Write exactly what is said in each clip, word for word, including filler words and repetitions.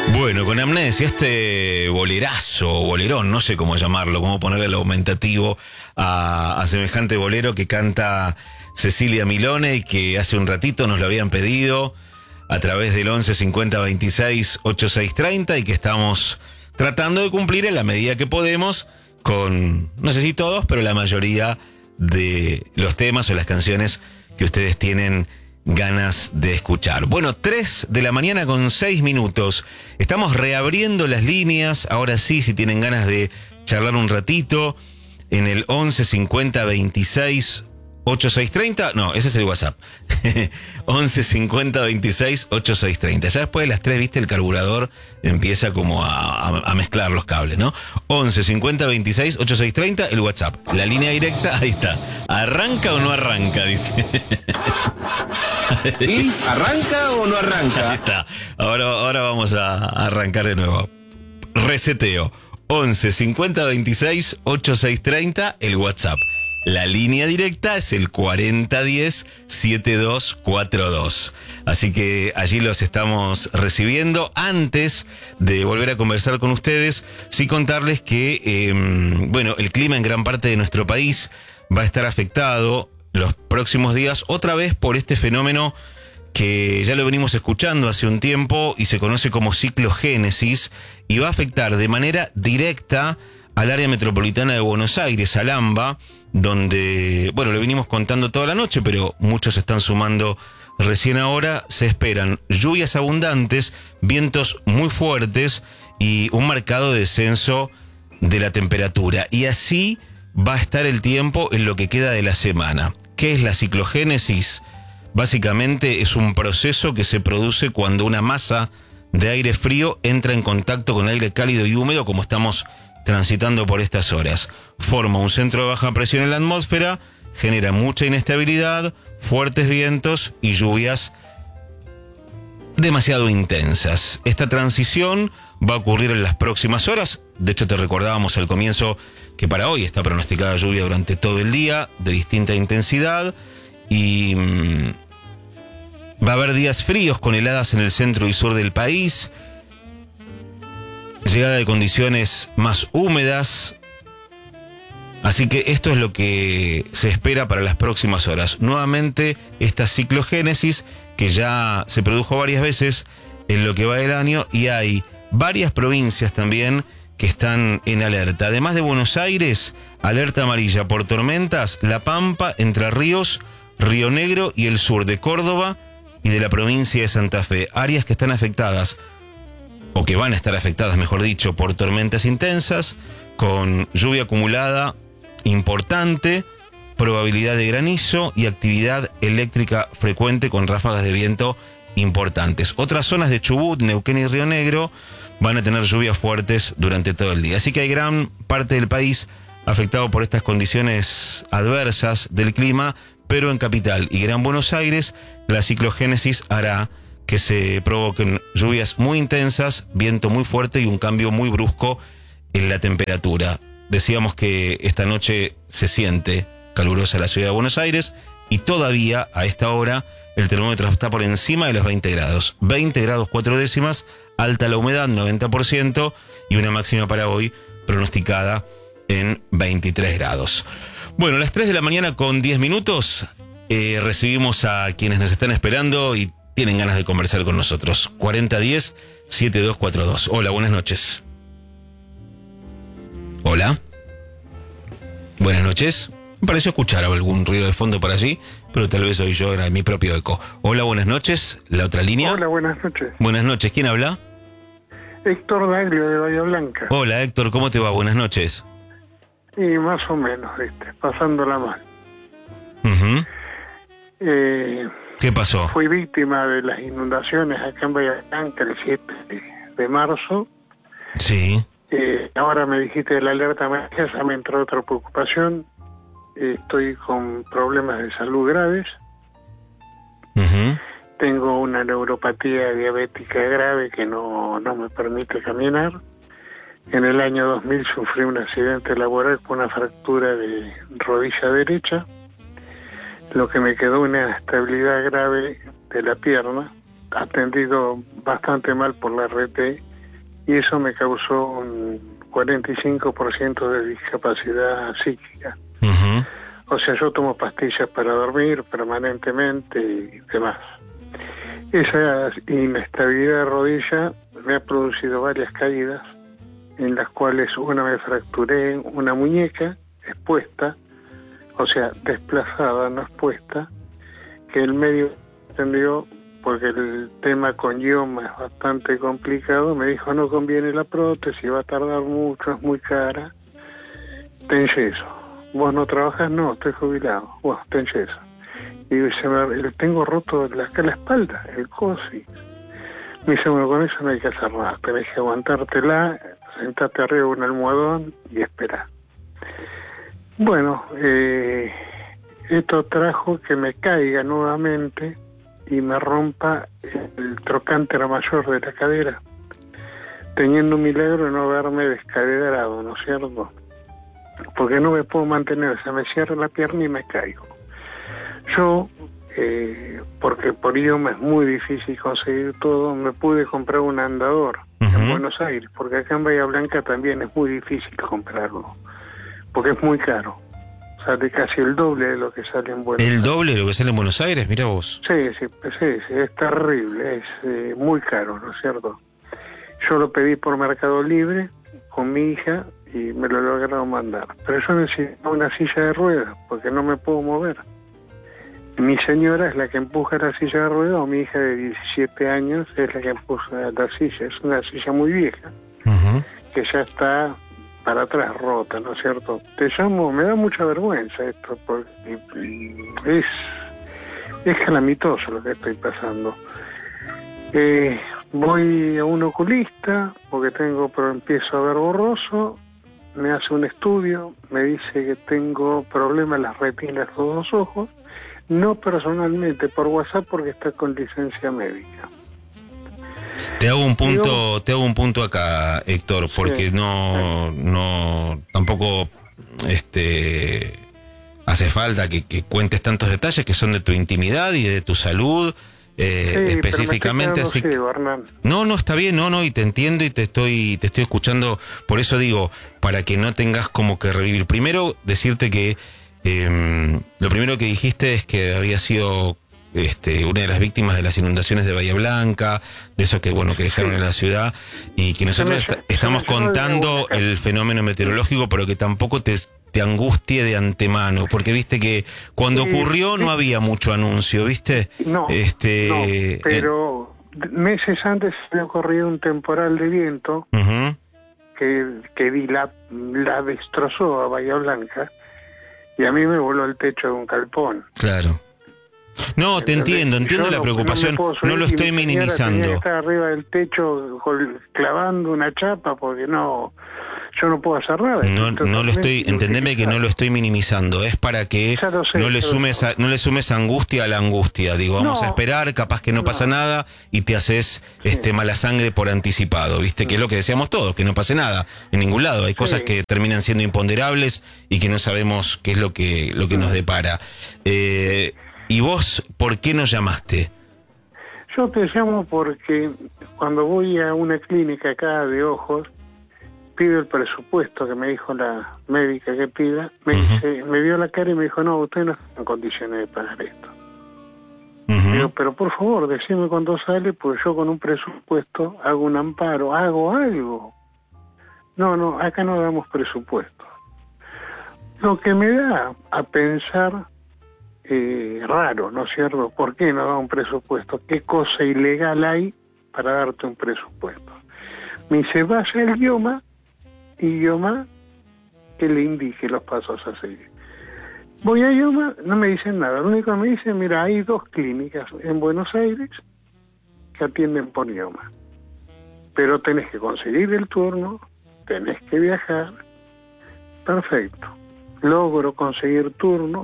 Bueno, con Amnesia, este bolerazo, bolerón, no sé cómo llamarlo, cómo ponerle el aumentativo a, a semejante bolero que canta Cecilia Milone y que hace un ratito nos lo habían pedido a través del once cincuenta veintiséis ochenta y seis treinta y que estamos tratando de cumplir en la medida que podemos con, no sé si todos, pero la mayoría de los temas o las canciones que ustedes tienen ganas de escuchar. Bueno, tres de la mañana con seis minutos. Estamos reabriendo las líneas. Ahora sí, si tienen ganas de charlar un ratito, en el once cincuenta veintiséis ochenta y seis treinta. No, ese es el WhatsApp. once cincuenta veintiséis ochenta y seis treinta. Ya después de las tres, viste, el carburador empieza como a, a, a mezclar los cables, ¿no? once cincuenta veintiséis ochenta y seis treinta, el WhatsApp. La línea directa, ahí está. ¿Arranca o no arranca? Dice. ¿Sí? ¿Arranca o no arranca? Ahí está. Ahora, ahora vamos a arrancar de nuevo. Reseteo. once cincuenta veintiséis ochenta y seis treinta, el WhatsApp. La línea directa es el cuarenta diez setenta y dos cuarenta y dos. Así que allí los estamos recibiendo. Antes de volver a conversar con ustedes, sí contarles que, eh, bueno, el clima en gran parte de nuestro país va a estar afectado los próximos días otra vez por este fenómeno que ya lo venimos escuchando hace un tiempo y se conoce como ciclogénesis y va a afectar de manera directa al área metropolitana de Buenos Aires, al AMBA, donde, bueno, lo venimos contando toda la noche, pero muchos se están sumando recién ahora. Se esperan lluvias abundantes, vientos muy fuertes y un marcado descenso de la temperatura. Y así va a estar el tiempo en lo que queda de la semana. ¿Qué es la ciclogénesis? Básicamente es un proceso que se produce cuando una masa de aire frío entra en contacto con aire cálido y húmedo, como estamos transitando por estas horas. Forma un centro de baja presión en la atmósfera, genera mucha inestabilidad, fuertes vientos y lluvias demasiado intensas. Esta transición va a ocurrir en las próximas horas. De hecho, te recordábamos al comienzo que para hoy está pronosticada lluvia durante todo el día, de distinta intensidad, y mmm, va a haber días fríos con heladas en el centro y sur del país, llegada de condiciones más húmedas. Así que esto es lo que se espera para las próximas horas. Nuevamente, esta ciclogénesis que ya se produjo varias veces en lo que va del año, y hay varias provincias también que están en alerta. Además de Buenos Aires, alerta amarilla por tormentas, La Pampa, Entre Ríos, Río Negro y el sur de Córdoba y de la provincia de Santa Fe. Áreas que están afectadas, o que van a estar afectadas, mejor dicho, por tormentas intensas, con lluvia acumulada importante, probabilidad de granizo y actividad eléctrica frecuente con ráfagas de viento importantes. Otras zonas de Chubut, Neuquén y Río Negro van a tener lluvias fuertes durante todo el día. Así que hay gran parte del país afectado por estas condiciones adversas del clima, pero en Capital y Gran Buenos Aires la ciclogénesis hará que se provoquen lluvias muy intensas, viento muy fuerte y un cambio muy brusco en la temperatura. Decíamos que esta noche se siente calurosa la ciudad de Buenos Aires y todavía a esta hora el termómetro está por encima de los veinte grados. veinte grados cuatro décimas, alta la humedad, noventa por ciento, y una máxima para hoy pronosticada en veintitrés grados. Bueno, a las tres de la mañana con diez minutos eh, recibimos a quienes nos están esperando y tienen ganas de conversar con nosotros. cuarenta diez setenta y dos cuarenta y dos. Hola, buenas noches. Hola. Buenas noches. Me pareció escuchar algún ruido de fondo por allí, pero tal vez soy yo, era mi propio eco. Hola, buenas noches. La otra línea. Hola, buenas noches. Buenas noches. ¿Quién habla? Héctor Daglio de Bahía Blanca. Hola, Héctor. ¿Cómo te va? Buenas noches. Y más o menos, ¿viste? Pasándola mal. Uh-huh. Eh, ¿Qué pasó? Fui víctima de las inundaciones acá en Bahía Blanca el siete de marzo. Sí. Eh, ahora me dijiste de la alerta amarilla, ya me entró otra preocupación. Eh, estoy con problemas de salud graves. Uh-huh. Tengo una neuropatía diabética grave que no, no me permite caminar. En el año dos mil sufrí un accidente laboral con una fractura de rodilla derecha, lo que me quedó una estabilidad grave de la pierna, atendido bastante mal por la R T y eso me causó un cuarenta y cinco por ciento de discapacidad psíquica. Uh-huh. O sea, yo tomo pastillas para dormir permanentemente y demás. Esa inestabilidad de rodilla me ha producido varias caídas, en las cuales una me fracturé una muñeca expuesta, o sea, desplazada, no expuesta, que el médico entendió, porque el tema con ioma es bastante complicado, me dijo no conviene la prótesis, va a tardar mucho, es muy cara, ten yeso. ¿Vos no trabajas? No, estoy jubilado. Bueno, ten yeso. Y se me, tengo roto la, la espalda, el coxis. Me dice, bueno, con eso no hay que hacer nada, tenés que aguantártela, sentarte arriba de un almohadón y esperar. Bueno, eh, esto trajo que me caiga nuevamente y me rompa el trocánter mayor de la cadera, teniendo un milagro de no haberme descaderado, ¿no es cierto? Porque no me puedo mantener, se me cierra la pierna y me caigo. Yo, eh, porque por idioma es muy difícil conseguir todo, me pude comprar un andador uh-huh. en Buenos Aires, porque acá en Bahía Blanca también es muy difícil comprarlo, porque es muy caro. Sale casi el doble de lo que sale en Buenos Aires. ¿El doble de lo que sale en Buenos Aires? Mira vos. Sí, sí, sí, sí, es terrible, es eh, muy caro, ¿no es cierto? Yo lo pedí por Mercado Libre con mi hija y me lo lograron mandar. Pero yo necesito una silla de ruedas porque no me puedo mover. Mi señora es la que empuja la silla de ruedas, o mi hija de diecisiete años es la que empuja la silla. Es una silla muy vieja, uh-huh. que ya está para atrás rota, ¿no es cierto? Te llamo, me da mucha vergüenza esto, porque es, es calamitoso lo que estoy pasando. Eh, voy a un oculista porque tengo, pero empiezo a ver borroso, me hace un estudio, me dice que tengo problemas en las retinas de los dos ojos, no personalmente, por WhatsApp porque está con licencia médica. Te hago un punto, Digo, te hago un punto acá, Héctor, porque sí, no, sí. no, tampoco, este, hace falta que, que cuentes tantos detalles que son de tu intimidad y de tu salud. Eh, sí, específicamente así que, no no está bien, no no y te entiendo y te estoy te estoy escuchando, por eso digo, para que no tengas como que revivir. Primero decirte que eh, lo primero que dijiste es que había sido este una de las víctimas de las inundaciones de Bahía Blanca, de esos que bueno que dejaron sí. en la ciudad, y que nosotros est- estamos contando el fenómeno meteorológico, pero que tampoco te te angustie de antemano, porque viste que cuando sí, ocurrió sí. no había mucho anuncio, ¿viste? No, este, no pero eh, meses antes había ocurrido un temporal de viento uh-huh. que, que vi la, la destrozó a Bahía Blanca y a mí me voló el techo de un galpón. Claro. No, ¿entendés? Te entiendo, entiendo Yo la no, preocupación, no, no lo estoy minimizando. Tenía que estar arriba del techo clavando una chapa porque no... Yo no puedo hacer nada. No, no lo estoy, entendeme que no lo estoy minimizando, es para que sé, no le sumes a, no le sumes angustia a la angustia. Digo, vamos no, a esperar, capaz que no, no pasa nada y te haces sí. este mala sangre por anticipado, ¿viste? Sí. Que es lo que decíamos todos, que no pase nada en ningún lado. Hay sí. cosas que terminan siendo imponderables y que no sabemos qué es lo que lo que nos depara. Eh, ¿Y vos por qué nos llamaste? Yo te llamo porque cuando voy a una clínica acá de ojos, pido el presupuesto que me dijo la médica que pida, me uh-huh. dice, me vio la cara y me dijo, no, usted no está en condiciones de pagar esto. Uh-huh. Digo, pero por favor, decime cuánto sale, pues yo con un presupuesto hago un amparo, hago algo. No, no, acá no damos presupuesto. Lo que me da a pensar eh, raro, ¿no es cierto? ¿Por qué no da un presupuesto? ¿Qué cosa ilegal hay para darte un presupuesto? Me dice, vaya al idioma, idioma que le indique los pasos a seguir. Voy a idioma, no me dicen nada. Lo único que me dicen, mira, hay dos clínicas en Buenos Aires que atienden por idioma. Pero tenés que conseguir el turno, tenés que viajar. Perfecto. Logro conseguir turno,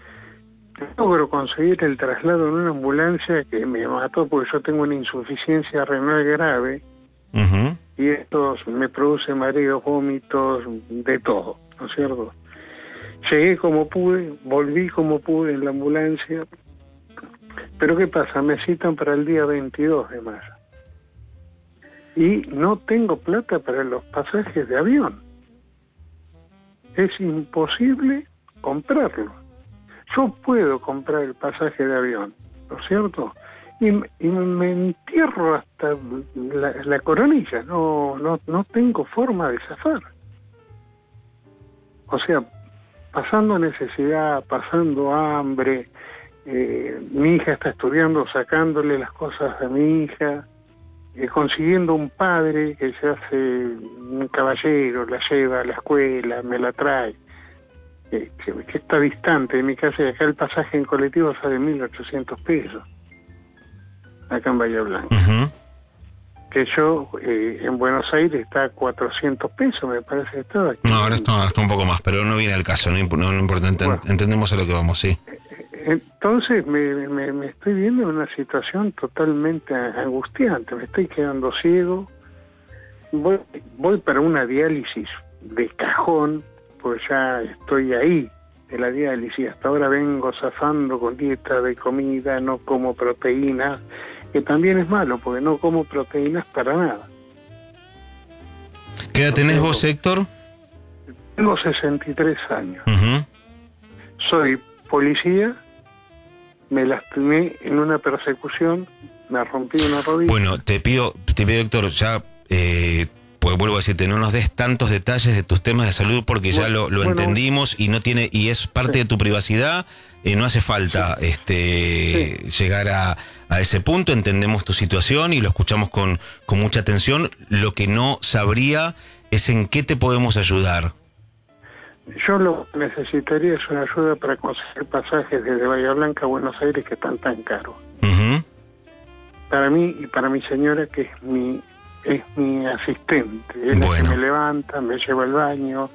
logro conseguir el traslado en una ambulancia que me mató porque yo tengo una insuficiencia renal grave. Uh-huh. Y esto me produce mareos, vómitos, de todo, ¿no es cierto? Llegué como pude, volví como pude en la ambulancia, pero ¿qué pasa? Me citan para el día veintidós de mayo. y no tengo plata para los pasajes de avión. Es imposible comprarlo. Yo puedo comprar el pasaje de avión, ¿no es cierto? Y, y me entierro hasta la, la coronilla, no, no, no tengo forma de zafar. O sea, pasando necesidad, pasando hambre, eh, mi hija está estudiando, sacándole las cosas a mi hija, eh, consiguiendo un padre que se hace un caballero, la lleva a la escuela, me la trae, eh, que, que está distante de mi casa, y acá el pasaje en colectivo sale mil ochocientos pesos, acá en Bahía Blanca. Uh-huh. Que yo, eh, en Buenos Aires está a cuatrocientos pesos, me parece que estaba aquí. No, ahora está, está un poco más, pero no viene al caso, no, imp- no, no importa, ent- Bueno. entendemos a lo que vamos, sí. Entonces me, me, me estoy viendo en una situación totalmente angustiante, me estoy quedando ciego, voy, voy para una diálisis de cajón, pues ya estoy ahí de la diálisis, hasta ahora vengo zafando con dieta de comida, no como proteínas, que también es malo, porque no como proteínas para nada. ¿Qué edad tenés vos, Héctor? Tengo sesenta y tres años. Uh-huh. Soy policía, me lastimé en una persecución, me rompí una rodilla. Bueno, te pido, te pido, Héctor, ya, eh, pues vuelvo a decirte, no nos des tantos detalles de tus temas de salud porque bueno, ya lo, lo bueno, entendimos y no tiene, y es parte sí. de tu privacidad. Eh, no hace falta sí. este sí. llegar a, a ese punto. Entendemos tu situación y lo escuchamos con, con mucha atención. Lo que no sabría es en qué te podemos ayudar. Yo lo que necesitaría es una ayuda para conseguir pasajes desde Bahía Blanca a Buenos Aires que están tan caros. Uh-huh. Para mí y para mi señora, que es mi es mi asistente. Es la Bueno. que me levanta, me lleva al baño,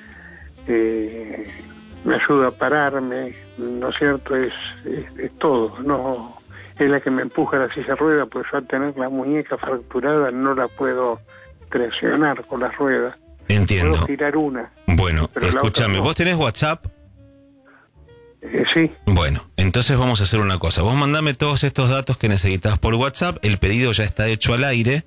eh, me ayuda a pararme, ¿no es cierto? Es, es, es todo, no es la que me empuja a la silla de ruedas, pues yo al tener la muñeca fracturada no la puedo presionar con las ruedas. Entiendo. Puedo girar una. Bueno, pero la escúchame, otra no. ¿vos tenés WhatsApp? Eh, sí. Bueno, entonces vamos a hacer una cosa. Vos mandame todos estos datos que necesitas por WhatsApp. El pedido ya está hecho al aire.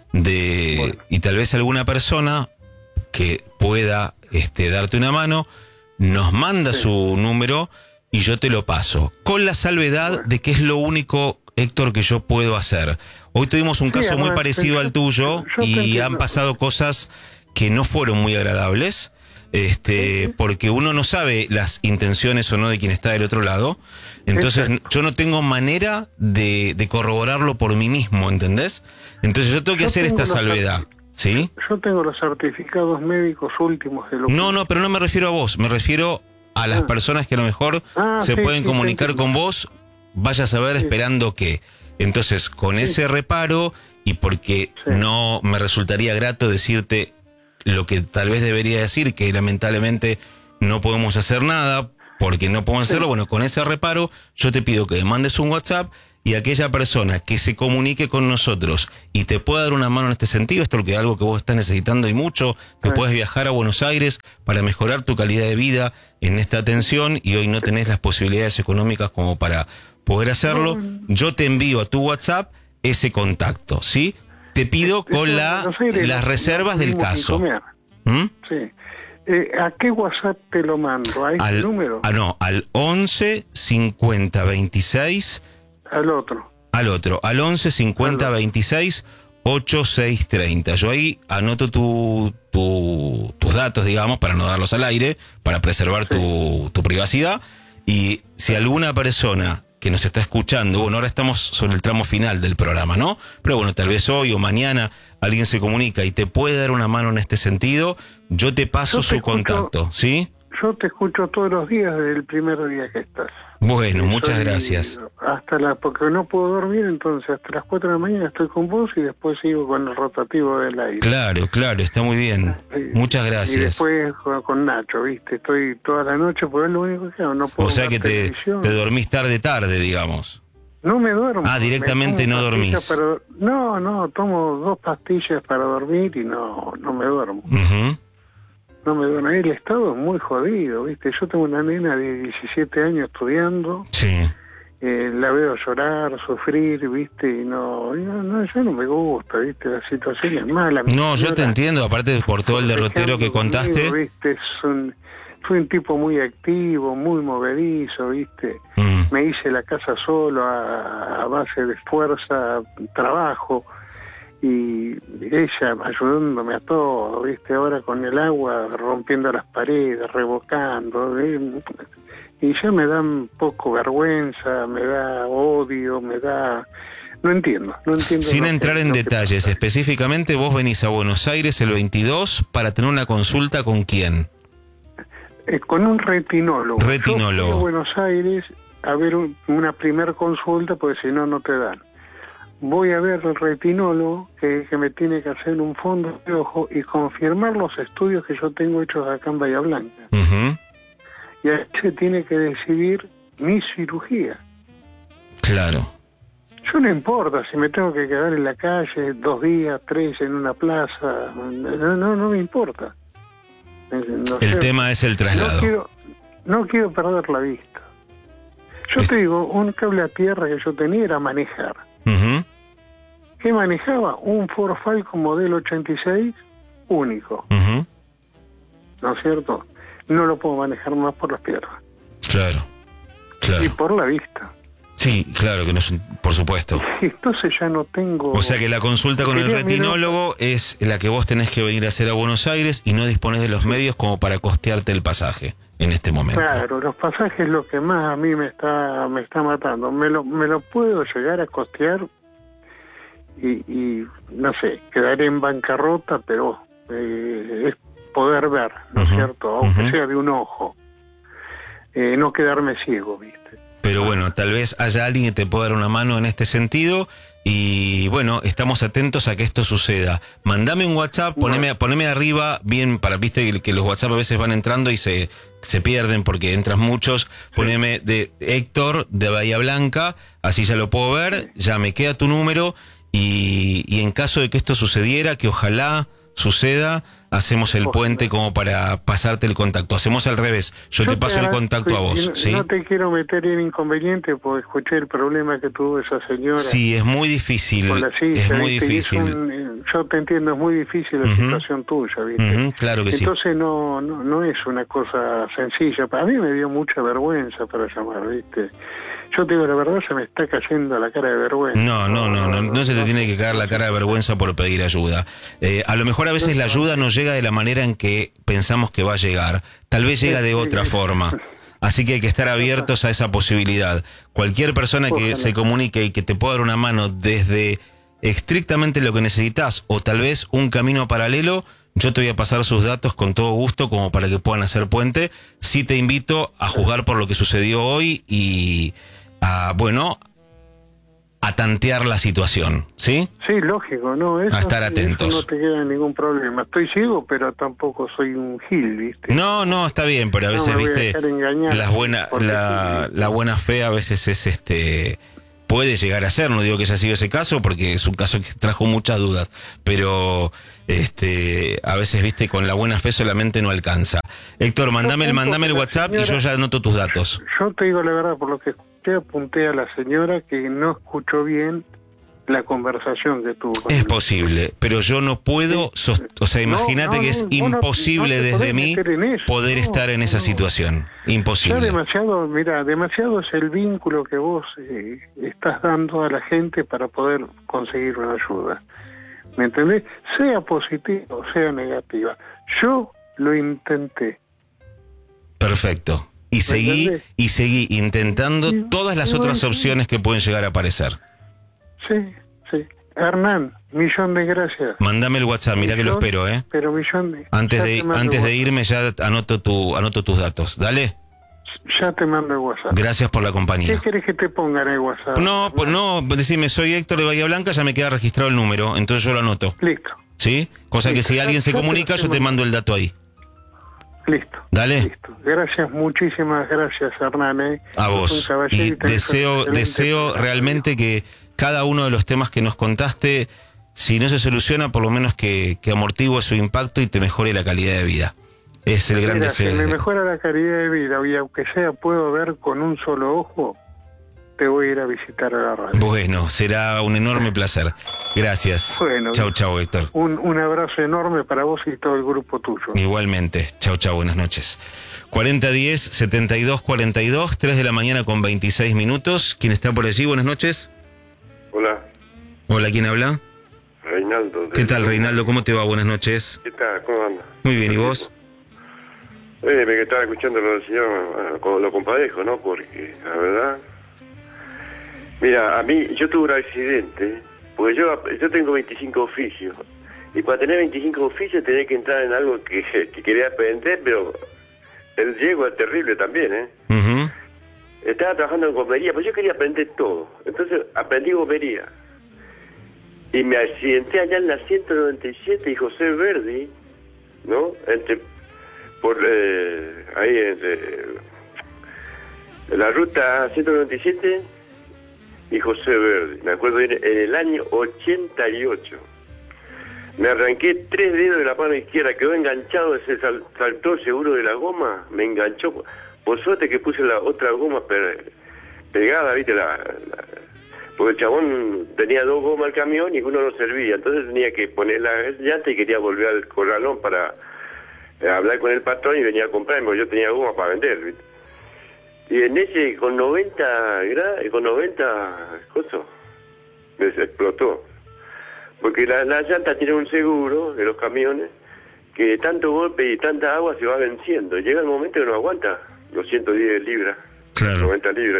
De Bueno. Y tal vez alguna persona que pueda este, darte una mano nos manda Sí. su número y yo te lo paso. Con la salvedad Bueno. de que es lo único, Héctor, que yo puedo hacer. Hoy tuvimos un Sí, caso muy además, parecido yo- al tuyo yo te y entiendo. han pasado cosas que no fueron muy agradables. Este, Sí. porque uno no sabe las intenciones o no de quien está del otro lado. Entonces, Exacto. yo no tengo manera de, de corroborarlo por mí mismo, ¿entendés? Entonces, yo tengo que Yo hacer tengo esta los salvedad, ¿sí? Yo tengo los certificados médicos últimos de lo No, que... no, pero no me refiero a vos, me refiero a las Ah. personas que a lo mejor Ah, se sí, pueden sí, comunicar sí, con vos, vaya a saber Sí. esperando qué. Entonces, con Sí. ese reparo, y porque Sí. no me resultaría grato decirte lo que tal vez debería decir, que lamentablemente no podemos hacer nada, porque no podemos Sí. hacerlo, bueno, con ese reparo, yo te pido que me mandes un WhatsApp y aquella persona que se comunique con nosotros y te pueda dar una mano en este sentido, esto es lo que algo que vos estás necesitando y mucho, que Sí. puedas viajar a Buenos Aires para mejorar tu calidad de vida en esta atención y hoy no tenés las posibilidades económicas como para poder hacerlo, No. yo te envío a tu WhatsApp ese contacto, ¿sí? Te pido con Eso, la, Buenos Aires, las no- reservas no del tuvimos que caso. comer. ¿Mm? Sí. Eh, ¿A qué WhatsApp te lo mando? ¿A este Al, número? ah, no, al once cincuenta veintiséis, Al otro. al otro, al once cincuenta Al otro. veintiséis ochenta y seis treinta. Yo ahí anoto tu, tu, tus datos, digamos, para no darlos al aire, para preservar Sí. tu, tu privacidad. Y si alguna persona que nos está escuchando, bueno, ahora estamos sobre el tramo final del programa, ¿no? Pero bueno, tal vez hoy o mañana alguien se comunica y te puede dar una mano en este sentido, yo te paso Yo te su escucho. contacto, ¿sí? Yo te escucho todos los días desde el primer día que estás. Bueno, Y muchas soy- gracias. Hasta la, porque no puedo dormir, entonces hasta las cuatro de la mañana estoy con vos y después sigo con el rotativo del aire. Claro, claro, está muy bien. Sí. Muchas Y gracias. después con, con Nacho, ¿viste? Estoy toda la noche, porque es lo único que hago, no puedo O sea ver que te, televisión. te dormís tarde, tarde, digamos. No me duermo. Ah, directamente Me tomo no pastillas dormís. para- no, no, tomo dos pastillas para dormir y no, no me duermo. Ujú. No me duermo. El estado es muy jodido, ¿viste? Yo tengo una nena de diecisiete años estudiando Sí. eh, la veo llorar, sufrir, ¿viste? Y no, no, no, yo no me gusta, ¿viste? La situación es mala. Mi No, yo te señora, entiendo, aparte por todo el derrotero que contaste. Conmigo, ¿viste? Es un, fui un tipo muy activo, muy movedizo, ¿viste? Mm. Me hice la casa solo a, a base de fuerza, trabajo, y ella ayudándome a todo, ¿viste? Ahora con el agua rompiendo las paredes, revocando, ¿eh? Y ya me da un poco vergüenza, me da odio, me da... No entiendo, no entiendo. Sin lo entrar que, en lo que detalles, pasa. específicamente vos venís a Buenos Aires el veintidós para tener una consulta ¿con quién? Eh, con un retinólogo. Retinólogo. Yo fui a Buenos Aires a ver un, una primer consulta, porque si no, no te dan. Voy a ver el retinólogo que, que me tiene que hacer un fondo de ojo y confirmar los estudios que yo tengo hechos acá en Bahía Blanca. Uh-huh. Y ahí se tiene que decidir mi cirugía. Claro. Yo no importa si me tengo que quedar en la calle dos días, tres en una plaza, no, no, no me importa. No El sé, tema es el traslado. No quiero, no quiero perder la vista. Yo Es- te digo, un cable a tierra que yo tenía era manejar. Uh-huh. ¿Qué manejaba? Un Ford Falcon modelo ochenta y seis único, Uh-huh. ¿no es cierto? No lo puedo manejar más por las piernas Claro. y Claro. por la vista. Sí, claro que no es un- por supuesto. Entonces ya no tengo... O sea que la consulta con el Quería mirar- retinólogo es la que vos tenés que venir a hacer a Buenos Aires y no disponés de los medios como para costearte el pasaje en este momento. Claro, los pasajes es lo que más a mí me está me está matando. Me lo, me lo puedo llegar a costear y, y no sé, quedaré en bancarrota, pero eh, es poder ver, ¿no es Ujú, cierto? Aunque ujú. sea de un ojo. Eh, no quedarme ciego, ¿viste? Pero bueno, tal vez haya alguien que te pueda dar una mano en este sentido y bueno, estamos atentos a que esto suceda. Mandame un WhatsApp, poneme, poneme arriba, bien, para, viste que- que los WhatsApp a veces van entrando y se, se pierden porque entran muchos. Poneme de Héctor de Bahía Blanca, así ya lo puedo ver, ya me queda tu número y, y en caso de que esto sucediera, que ojalá suceda, hacemos el Ojalá. puente como para pasarte el contacto. Hacemos al revés, yo, te paso el agradezco contacto a y vos, no, ¿sí? no te quiero meter en inconveniente porque escuché el problema que tuvo esa señora. Sí, es muy difícil, Con la silla, es muy ¿viste? Y es difícil. un, eh, yo te entiendo, es muy difícil la Ujú. situación tuya, ¿viste? Ujú, claro que sí. Entonces no, no no es una cosa sencilla. Para mí me dio mucha vergüenza para llamar, ¿viste? Yo te digo la verdad, se me está cayendo la cara de vergüenza. No, no, no, no, no se te tiene que caer la cara de vergüenza por pedir ayuda. Eh, a lo mejor a veces la ayuda no llega de la manera en que pensamos que va a llegar. Tal vez llega de otra forma. Así que hay que estar abiertos a esa posibilidad. Cualquier persona que Ojalá. se comunique y que te pueda dar una mano desde estrictamente lo que necesitas o tal vez un camino paralelo, yo te voy a pasar sus datos con todo gusto como para que puedan hacer puente. Sí te invito a juzgar por lo que sucedió hoy y a, bueno, a tantear la situación, ¿sí? Sí, lógico, ¿no? Eso, A estar eso atentos. no te queda ningún problema. Estoy ciego, pero tampoco soy un gil, ¿viste? No, no, está bien, pero a No veces, me voy a viste, dejar engañar, las buena, porque la, sí. la buena fe a veces es este... Puede llegar a ser, no digo que haya sido ese caso, porque es un caso que trajo muchas dudas, pero este a veces, viste, con la buena fe solamente no alcanza. Héctor, mandame el, apunto mandame el que la WhatsApp y yo señora- ya anoto tus datos. Yo te digo la verdad, por lo que escuché, apunté a la señora que no escuchó bien la conversación que tuvo. con Es él. posible, pero yo no puedo, sos- o sea, No, imagínate no, que no, es vos no- imposible no te desde podés mí meter en eso, poder no, estar en esa no. situación. Ya Imposible. demasiado, mira, demasiado es el vínculo que vos eh, estás dando a la gente para poder conseguir una ayuda. ¿Me entendés? Sea positiva o sea negativa. Yo lo intenté. Perfecto. Y seguí, entendés? y seguí intentando Sí, todas las sí, otras bueno, sí. opciones que pueden llegar a aparecer. Sí, sí. Hernán, millón de gracias. Mándame el WhatsApp, mirá que lo Millón, espero, ¿eh? Pero millón de... Antes ya de, te mando antes de el irme ya anoto tu, anoto tus datos. Dale. WhatsApp. Ya te mando el WhatsApp. Gracias por la ¿Qué compañía. querés que te ponga en el WhatsApp? No, pues no, decime, soy Héctor de Bahía Blanca, ya me queda registrado el número, entonces yo lo anoto. Listo, ¿Sí? Cosa que Listo, si ya- alguien se ya te comunica, lo yo te mando. mando el dato ahí. listo. Dale. Listo. Gracias, muchísimas gracias, Hernán. ¿eh? A Sos un vos. caballero Y tenés un deseo, excelente deseo programa. realmente que cada uno de los temas que nos contaste, si no se soluciona, por lo menos que, que amortigue su impacto y te mejore la calidad de vida. Es el gran Mira, si deseo. me de- mejora la calidad de vida y aunque sea puedo ver con un solo ojo, te voy a ir a visitar a la radio. Bueno, será un enorme placer. Gracias. Bueno, chau, chau, Héctor. Un, un abrazo enorme para vos y todo el grupo tuyo. Igualmente. Chau, chau, buenas noches. cuarenta diez, setenta y dos cuarenta y dos, tres de la mañana con veintiséis minutos. ¿Quién está por allí? Buenas noches. Hola. Hola, ¿quién habla? Reinaldo. ¿Qué tal, Reinaldo? ¿Cómo te va? Buenas noches. ¿Qué tal? ¿Cómo anda? Muy bien, ¿y vos? Eh, me estaba escuchando lo del señor, bueno, lo compadezco, ¿no? Porque, la verdad... Mira, a mí, yo tuve un accidente, porque yo yo tengo veinticinco oficios, y para tener veinticinco oficios tenía que entrar en algo que, que quería aprender, pero el riesgo es terrible también, ¿eh? Uh-huh. Estaba trabajando en gomería, pues yo quería aprender todo, entonces aprendí gomería. Y me accidenté allá en la ciento noventa y siete y José Verdi, ¿no? Entre, por eh, ahí, entre, en la ruta ciento noventa y siete y José Verdi, me acuerdo bien, en el año ochenta y ocho. Me arranqué tres dedos de la mano izquierda, quedó enganchado, se sal, saltó el seguro de la goma, me enganchó. Por suerte que puse la otra goma pe, pegada, ¿viste? La, la, porque el chabón tenía dos gomas al camión y uno no servía, entonces tenía que poner la llanta y quería volver al corralón para eh, hablar con el patrón y venía a comprarme, porque yo tenía goma para vender, ¿viste? Y en ese, con noventa grados, con noventa cosas, me explotó. Porque la, la llanta tiene un seguro de los camiones que tanto golpe y tanta agua se va venciendo. Llega el momento que no aguanta los ciento diez libras, claro. noventa libras.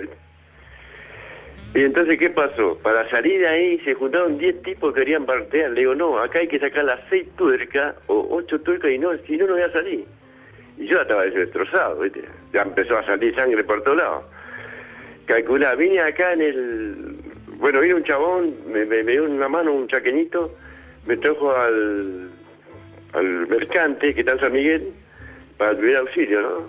Y entonces, ¿qué pasó? Para salir de ahí se juntaron diez tipos que querían partear. Le digo, no, acá hay que sacar las seis tuercas o ocho tuercas y no, si no, no voy a salir. Y yo estaba destrozado, ¿viste? Ya empezó a salir sangre por todos lados. Calculá, vine acá en el... Bueno, vino un chabón, me, me, me dio una mano, un chaqueñito, me trajo al, al mercante, que está en San Miguel, para el primer auxilio, ¿no?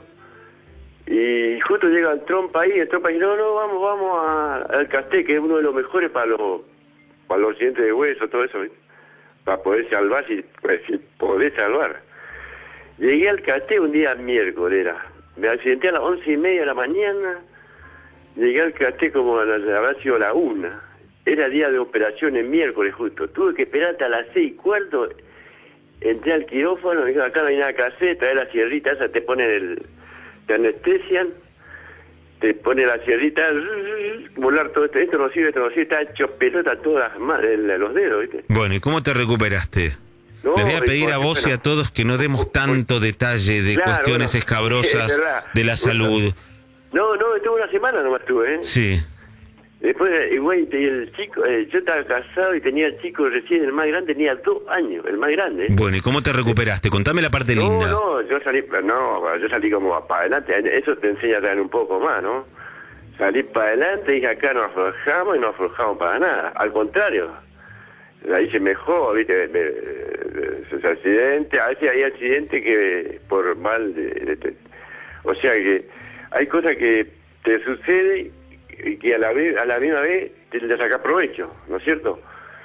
Y justo llega el trompa ahí, el trompa dice, no, no, vamos, vamos a, al Casté, que es uno de los mejores para los para los accidentes de hueso, todo eso, ¿viste? Para poder salvar, si, pues, si podés salvar. Llegué al Casté un día miércoles, era. Me accidenté a las once y media de la mañana, llegué al Casté como a la, habrá sido la una. Era día de operaciones, miércoles justo. Tuve que esperar hasta las seis y cuarto, entré al quirófano, me dijeron, acá no hay nada que hacer, trae la sierrita esa, te ponen el... te anestesian, te ponen la sierrita, volar todo esto, esto no sirve, esto no sirve, está hecho pelota todas las los dedos, ¿viste? Bueno, ¿y cómo te recuperaste? No, Les voy a pedir a vos bueno, y a todos que no demos tanto detalle de claro, cuestiones bueno, escabrosas es verdad. de la salud. No, no, estuve una semana nomás estuve, ¿eh? Sí. Después, igual, el chico, eh, yo estaba casado y tenía el chico recién, el más grande, tenía dos años, el más grande. ¿eh? Bueno, ¿y cómo te recuperaste? Contame la parte no, linda. No, yo salí, no, yo salí como para adelante, eso te enseña también un poco más, ¿no? Salí para adelante y dije, acá no aflojamos y no aflojamos para nada, al contrario. La hice mejor, ¿viste? Me, esos accidentes, a veces hay accidentes que por mal de, de, de, o sea que hay cosas que te suceden y que a la vez, a la misma vez te, te sacas provecho, ¿no es cierto?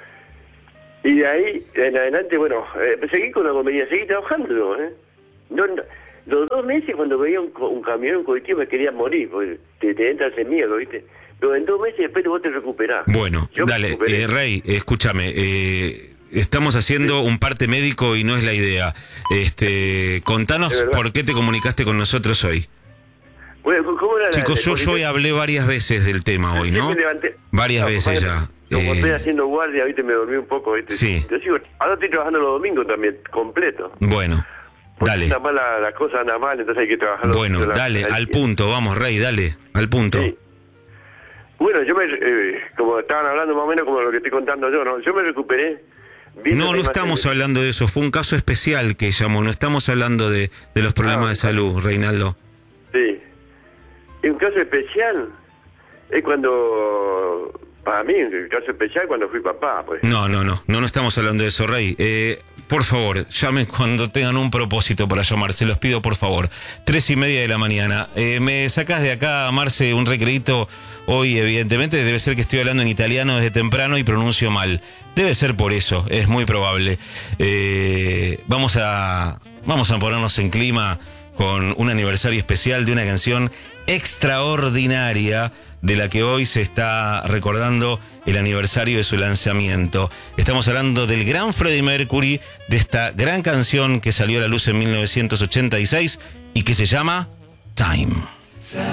Y de ahí en adelante, bueno, eh, seguí con la comedia, seguí trabajando, ¿eh? No, no, los dos meses cuando veía un, un camión, un colectivo, me quería morir, porque te, te entra ese miedo, ¿viste? Pero en dos meses después vos te recuperás. Bueno, Yo dale, eh, Rey, escúchame, eh, estamos haciendo un parte médico y no es la idea. Este, contanos por qué te comunicaste con nosotros hoy. Bueno, ¿cómo era Chicos, la, yo, yo hoy hablé varias veces del tema hoy, ¿no? Levanté, varias no, veces ya. Como eh, estoy haciendo guardia, ¿viste? Me dormí un poco, ¿viste? Sí. Yo sigo, ahora estoy trabajando los domingos también, completo. Bueno, Porque dale. Anda mal la, la cosa anda mal, entonces hay que trabajar los Bueno, domingos, dale, la, al punto, vamos, Rey, dale, al punto. Sí. Bueno, yo me, eh, como estaban hablando más o menos como lo que estoy contando yo, ¿no? Yo me recuperé. No, no estamos hablando de eso, fue un caso especial que llamó, no estamos hablando de, de los problemas ah, de salud, Reinaldo. Sí. Y un caso especial es cuando, para mí, un caso especial cuando fui papá, pues. No, no, no, no, no estamos hablando de eso, Rey. Eh, por favor, llamen cuando tengan un propósito para llamar, se los pido por favor. Tres y media de la mañana. Eh, me sacás de acá, Marce, un recreíto hoy, evidentemente, debe ser que estoy hablando en italiano desde temprano y pronuncio mal. Debe ser por eso, es muy probable. Eh, vamos a, vamos a ponernos en clima con un aniversario especial de una canción extraordinaria de la que hoy se está recordando el aniversario de su lanzamiento. Estamos hablando del gran Freddie Mercury, de esta gran canción que salió a la luz en mil novecientos ochenta y seis y que se llama Time.